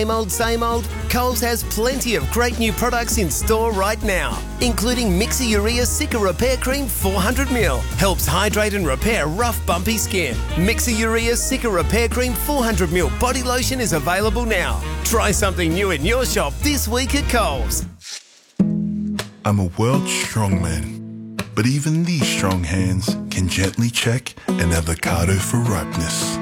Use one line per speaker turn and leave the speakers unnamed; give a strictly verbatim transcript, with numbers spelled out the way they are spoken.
Same old, same old? Coles has plenty of great new products in store right now, including Mixer Urea Cica Repair Cream four hundred mil. Helps hydrate and repair rough, bumpy skin. Mixer Urea Cica Repair Cream four hundred mil body lotion is available now. Try something new in your shop this week at Coles.
I'm a world strongman, but even these strong hands can gently check an avocado for ripeness.